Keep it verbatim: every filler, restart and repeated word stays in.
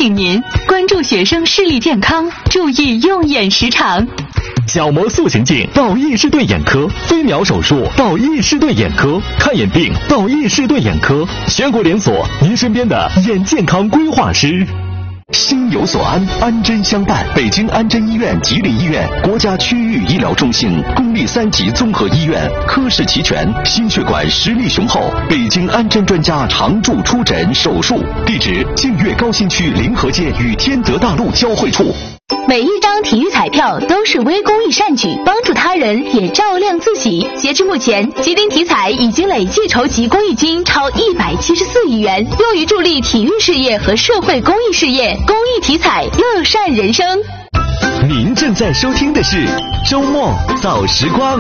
醒您关注学生视力健康，注意用眼时长。 角膜塑形镜到益士顿眼科，飞秒手术到益士顿眼科，看眼病到益士顿眼科，全国连锁，您身边的眼健康规划师。心有所安，安贞相伴。北京安贞医院、吉林医院国家区域医疗中心，公立三级综合医院，科室齐全，心血管实力雄厚。北京安贞专家常驻出诊手术，地址：净月高新区临河街与天德大路交汇处。 每一张体育彩票都是微公益善举，帮助他人也照亮自己。截至目前，吉林体彩已经累计筹集公益金超一百七十四亿元，用于助力体育事业和社会公益事业。公益体彩，乐善人生。 您正在收听的是周末早时光。